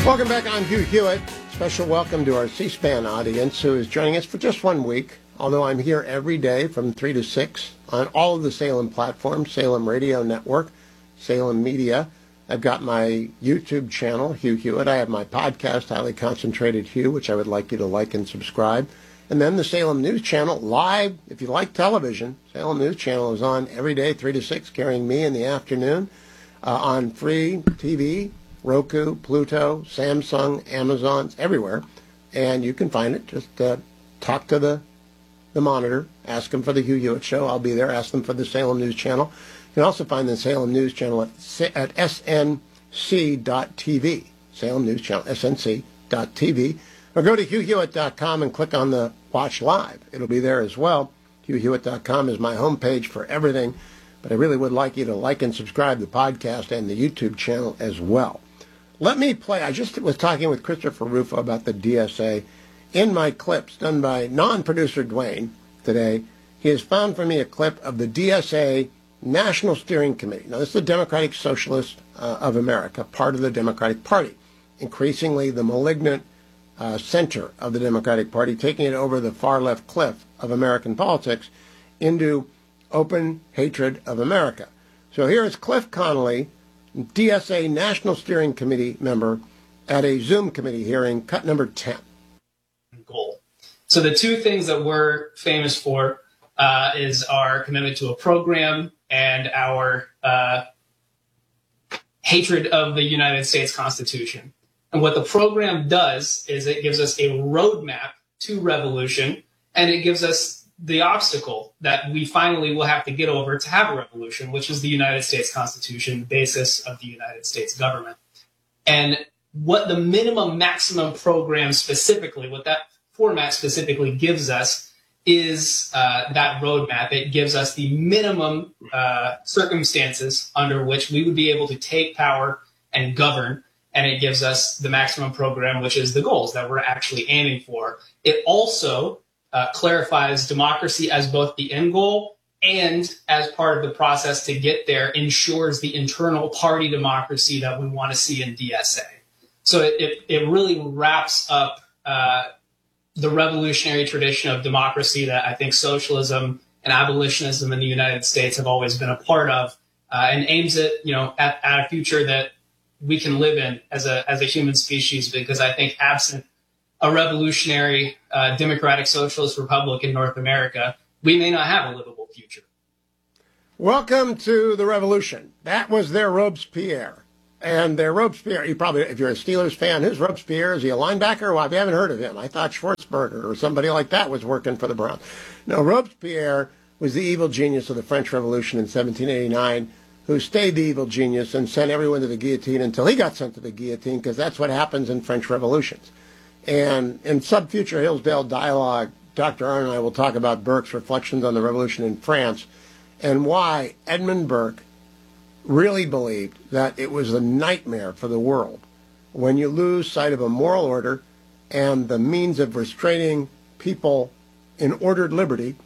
Welcome back. I'm Hugh Hewitt. Special welcome to our C-SPAN audience who is joining us for just 1 week, although I'm here every day from 3 to 6 on all of the Salem platforms, Salem Radio Network, Salem Media. I've got my YouTube channel, Hugh Hewitt. I have my podcast, Highly Concentrated Hugh, which I would like you to like and subscribe. And then the Salem News Channel, live, if you like television. Salem News Channel is on every day, 3 to 6, carrying me in the afternoon on free TV, Roku, Pluto, Samsung, Amazon, it's everywhere. And you can find it. Just talk to the monitor, ask them for the Hugh Hewitt Show. I'll be there. Ask them for the Salem News Channel. You can also find the Salem News Channel at snc.tv. Salem News Channel, snc.tv. Or go to hughhewitt.com and click on the Watch Live. It'll be there as well. hughhewitt.com is my homepage for everything. But I really would like you to like and subscribe to the podcast and the YouTube channel as well. Let me play. I just was talking with Christopher Rufo about the DSA. In my clips done by non-producer Dwayne today, he has found for me a clip of the DSA National Steering Committee. Now, this is the Democratic Socialists of America, part of the Democratic Party. Increasingly, the malignant center of the Democratic Party, taking it over the far left cliff of American politics into open hatred of America. So here is Cliff Connolly, DSA National Steering Committee member, at a Zoom committee hearing, cut number 10. Goal. So the two things that we're famous for is our commitment to a program and our hatred of the United States Constitution. And what the program does is it gives us a roadmap to revolution, and it gives us the obstacle that we finally will have to get over to have a revolution, which is the United States Constitution, the basis of the United States government. And what the minimum maximum program specifically, what that format specifically gives us is that roadmap. It gives us the minimum circumstances under which we would be able to take power and govern. And it gives us the maximum program, which is the goals that we're actually aiming for. It also clarifies democracy as both the end goal and as part of the process to get there ensures the internal party democracy that we want to see in DSA. So it really wraps up the revolutionary tradition of democracy that I think socialism and abolitionism in the United States have always been a part of, and aims at a future that we can live in as a human species, because I think absent a revolutionary democratic socialist republic in North America, we may not have a livable future. Welcome to the revolution. That was their Robespierre. And their Robespierre, you probably, if you're a Steelers fan, who's Robespierre? Is he a linebacker? Well, I haven't heard of him. I thought Schwartzberger or somebody like that was working for the Browns. No, Robespierre was the evil genius of the French Revolution in 1789, who stayed the evil genius and sent everyone to the guillotine until he got sent to the guillotine, because that's what happens in French revolutions. And in Sub-Future Hillsdale Dialogue, Dr. Arndt and I will talk about Burke's reflections on the revolution in France and why Edmund Burke really believed that it was a nightmare for the world when you lose sight of a moral order and the means of restraining people in ordered liberty,